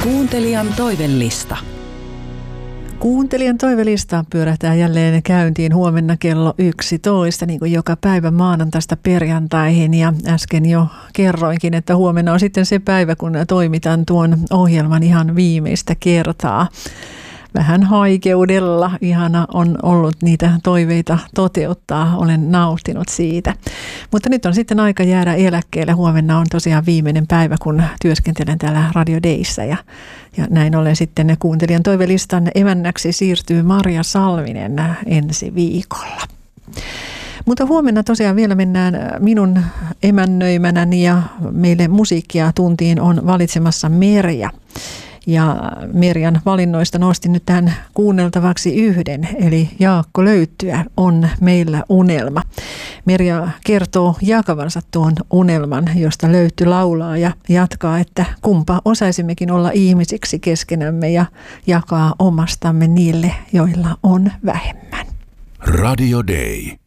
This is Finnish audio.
Kuuntelijan toivellista. Kuuntelijan toivelista pyörähtää jälleen käyntiin huomenna kello 11, niin kuin joka päivä maanantaista perjantaihin. Ja äsken jo kerroinkin, että huomenna on sitten se päivä, kun toimitan tuon ohjelman ihan viimeistä kertaa. Vähän haikeudella. Ihana on ollut niitä toiveita toteuttaa. Olen nauttinut siitä. Mutta nyt on sitten aika jäädä eläkkeelle. Huomenna on tosiaan viimeinen päivä, kun työskentelen täällä Radio Dayssä. Ja näin ollen sitten kuuntelijan toivelistan emännäksi siirtyy Marja Salminen ensi viikolla. Mutta huomenna tosiaan vielä mennään minun emännöimänäni ja meille musiikkia tuntiin on valitsemassa Merja. Ja Merjan valinnoista nostin nyt tähän kuunneltavaksi yhden, eli Jaakko Löyttyä on meillä unelma. Merja kertoo jakavansa tuon unelman, josta Löytty laulaa ja jatkaa, että kumpa osaisimmekin olla ihmisiksi keskenämme ja jakaa omastamme niille, joilla on vähemmän. Radio Day.